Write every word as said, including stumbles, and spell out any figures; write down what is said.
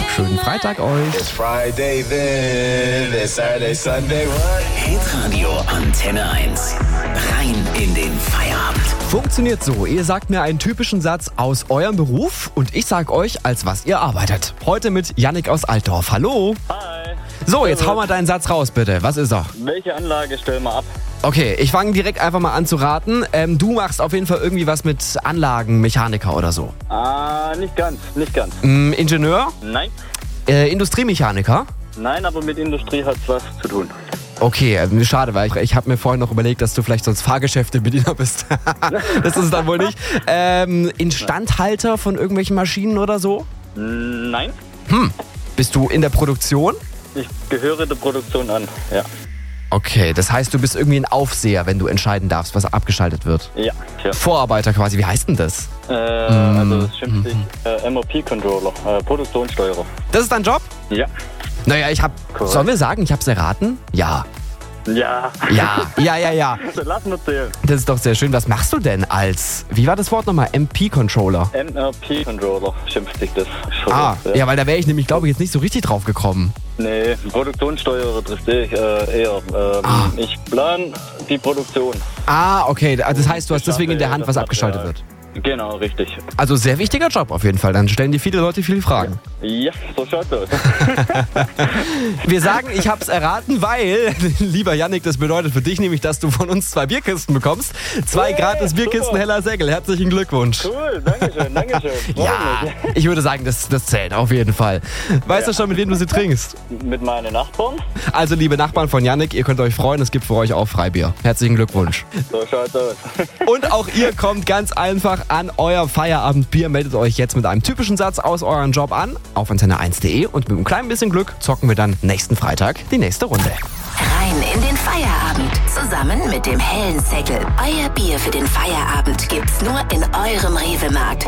Schönen Freitag euch. It's Friday then, it's Saturday, Sunday, what? Hitradio Antenne eins. Rein in den Feierabend. Funktioniert so, ihr sagt mir einen typischen Satz aus eurem Beruf und ich sag euch, als was ihr arbeitet. Heute mit Yannick aus Altdorf. Hallo. Hi. So, jetzt hau mal deinen Satz raus, bitte. Was ist er? Welche Anlage stellen wir ab? Okay, ich fange direkt einfach mal an zu raten. Ähm, du machst auf jeden Fall irgendwie was mit Anlagen, Mechaniker oder so. Ah, nicht ganz, nicht ganz. Mm, Ingenieur? Nein, Äh, Industriemechaniker? nein, aber mit Industrie hat es was zu tun. Okay, äh, schade, weil ich, ich habe mir vorhin noch überlegt, dass du vielleicht sonst Fahrgeschäftebediener bist. Das ist es dann wohl nicht. Ähm, Instandhalter von irgendwelchen Maschinen oder so? Nein, Bist du in der Produktion? ich gehöre der Produktion an, ja. Okay, das heißt, du bist irgendwie ein Aufseher, wenn du entscheiden darfst, was abgeschaltet wird. Ja, ja. Vorarbeiter quasi, wie heißt denn das? Äh, also das schimpft sich äh, M O P-Controller, äh, Produktionssteuerer. Das ist dein Job? Ja. Naja, ich hab. Korrekt. Sollen wir sagen, ich hab's erraten? Ja. Ja. Ja, ja, ja, ja. So, lass mal zählen. Das ist doch sehr schön. Was machst du denn als, wie war das Wort nochmal? M P-Controller. M R P-Controller schimpft sich das schon. Ah, ja, weil da wäre ich nämlich, glaube ich, jetzt nicht so richtig drauf gekommen. Nee, Produktionssteuerer trifft ich äh, eher. Ähm, Ah. Ich plane die Produktion. Ah, okay. Das heißt, du hast deswegen in der Hand, Das was abgeschaltet Material. wird. Genau, richtig. Also sehr wichtiger Job auf jeden Fall. Dann stellen dir viele Leute viele Fragen. Ja, so schaut's aus. Wir sagen, ich hab's erraten, weil, lieber Yannick, das bedeutet für dich nämlich, dass du von uns zwei Bierkisten bekommst. Zwei Yeah, gratis Bierkisten super. Heller Segel. Herzlichen Glückwunsch. Cool, dankeschön, dankeschön. Freut Ja, mich. ich würde sagen, das, das zählt auf jeden Fall. Weißt du schon, mit wem du sie trinkst? Mit meinen Nachbarn. Also, liebe Nachbarn von Yannick, ihr könnt euch freuen, es gibt für euch auch Freibier. Herzlichen Glückwunsch. So schaut's aus. Und auch ihr kommt ganz einfach an euer Feierabendbier. Meldet euch jetzt mit einem typischen Satz aus eurem Job an auf antenne eins punkt de und mit einem kleinen bisschen Glück zocken wir dann nächsten Freitag die nächste Runde. Rein in den Feierabend. Zusammen mit dem hellen Segel. Euer Bier für den Feierabend gibt's nur in eurem Rewe-Markt.